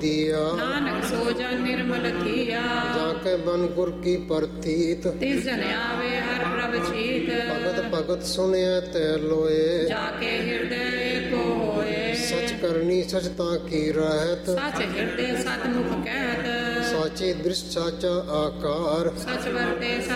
ਦੀਆ। ਨਾਨਕ ਸੋ ਜਨ ਨਿਰਮਲ ਥੀਆ। ਜਾ ਕੇ ਬਨ ਗੁਰ ਕੀ ਪ੍ਰਤੀਤ। ਤਿਸ ਜਨ ਆਵੇ ਹਰ ਪ੍ਰਭ ਚੀਤ। ਭਗਤ ਭਗਤ ਸੁਣਿਆ ਤੈ ਲੋਏ। ਜਾ ਕੇ ਹਿਰਦੈ ਏਕੋ ਹੋਏ। ਸਚ ਕਰਨੀ ਸਚਤਾ ਕੀ ਰਹਿਤ। ਸਚ ਹਿਰਦੇ ਸਤਮੁਖ ਕਹਿਤ। ਸਾਚੇ ਦ੍ਰਿਸ਼ ਸਾਚਾ ਆਕਾਰ। ਸਚ ਵਰਤੇ